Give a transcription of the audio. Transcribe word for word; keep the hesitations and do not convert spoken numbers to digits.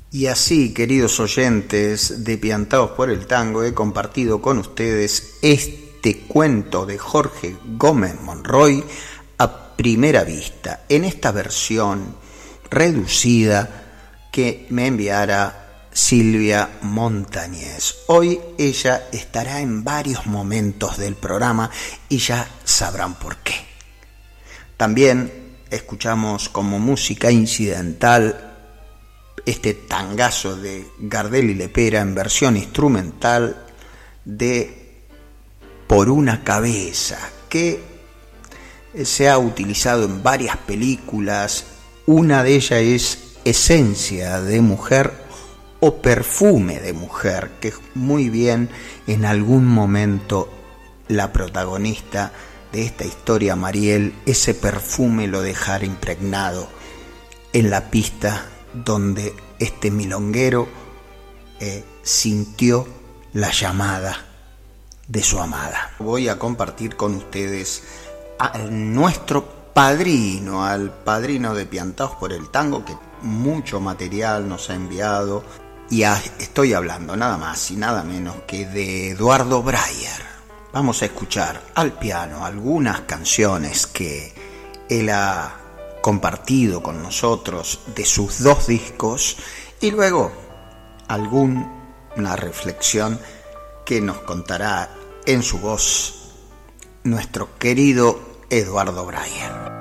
Y así, queridos oyentes de Piantados por el Tango, he compartido con ustedes este cuento de Jorge Gómez Monroy a primera vista, en esta versión reducida que me enviara Silvia Montañez. Hoy ella estará en varios momentos del programa y ya sabrán por qué. También escuchamos como música incidental este tangazo de Gardel y Lepera en versión instrumental de Por una cabeza, que se ha utilizado en varias películas. Una de ellas es Esencia de Mujer o Perfume de Mujer, que muy bien en algún momento la protagonista de esta historia, Mariel, ese perfume lo dejara impregnado en la pista donde este milonguero eh, sintió la llamada de su amada. Voy a compartir con ustedes a nuestro padrino, al padrino de Piantados por el Tango, que mucho material nos ha enviado, y a, estoy hablando nada más y nada menos que de Eduardo Breyer. Vamos a escuchar al piano algunas canciones que él ha compartido con nosotros de sus dos discos y luego alguna reflexión que nos contará en su voz nuestro querido Eduardo Breyer.